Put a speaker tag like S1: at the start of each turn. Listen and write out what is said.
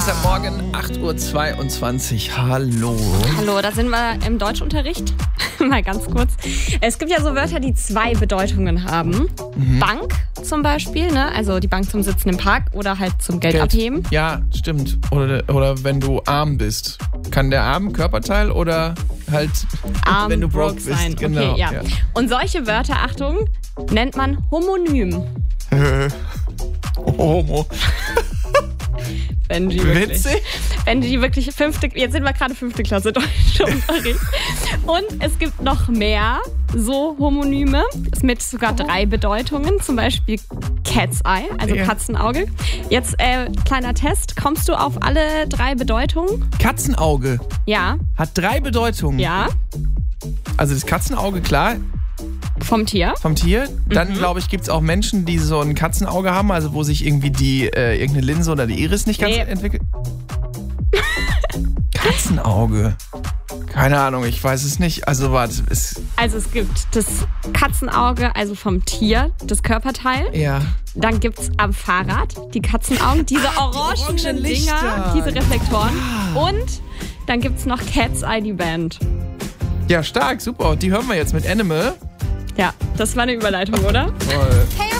S1: Dienstagmorgen, 8.22 Uhr. Hallo.
S2: Hallo, da sind wir im Deutschunterricht. Mal ganz kurz. Es gibt ja so Wörter, die zwei Bedeutungen haben. Bank zum Beispiel, ne? Also die Bank zum Sitzen im Park oder halt zum Geld abheben.
S1: Ja, stimmt. Oder wenn du arm bist. Kann der Arm Körperteil oder halt
S2: Arm,
S1: wenn du broke bist.
S2: sein.
S1: Genau.
S2: Okay, ja. Und solche Wörter, Achtung, nennt man Homonym.
S1: Homo.
S2: Benji wirklich.
S1: Witzig.
S2: Benji wirklich jetzt sind wir gerade 5. Klasse Deutschunterricht. Und es gibt noch mehr so Homonyme mit sogar 3 Bedeutungen. Zum Beispiel Cat's Eye, also Katzenauge. Jetzt kleiner Test. Kommst du auf alle 3 Bedeutungen?
S1: Katzenauge
S2: Ja.
S1: hat 3 Bedeutungen.
S2: Ja.
S1: Also das Katzenauge, klar,
S2: Vom Tier.
S1: vom Tier. Dann, glaube ich, gibt es auch Menschen, die so ein Katzenauge haben, also wo sich irgendwie die irgendeine Linse oder die Iris nicht ganz entwickelt. Katzenauge. Keine Ahnung, ich weiß es nicht. Also warte,
S2: Also es gibt das Katzenauge, also vom Tier, das Körperteil.
S1: ja.
S2: Dann gibt's am Fahrrad die Katzenaugen, diese orangenen
S1: Lichter.
S2: Dinger, diese Reflektoren. Und dann gibt's noch Cat's Eye, die Band.
S1: Ja, stark, super. Und die hören wir jetzt mit Animal.
S2: Ja, das war eine Überleitung, oder?
S1: Toll.
S3: Hey